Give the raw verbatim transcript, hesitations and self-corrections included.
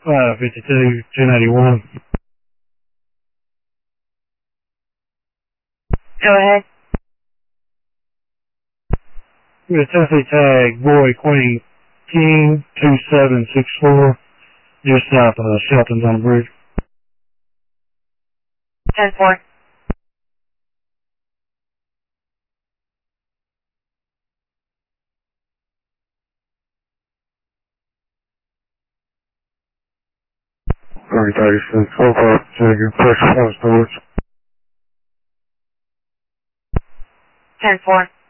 five fifty-two, ten eighty-one. Go ahead. With Tennessee tag, boy, queen, king, two seven six four, just south of Shelton's on the bridge. ten four. thirty thirty-six, so far, second, pressure point storage. ten four.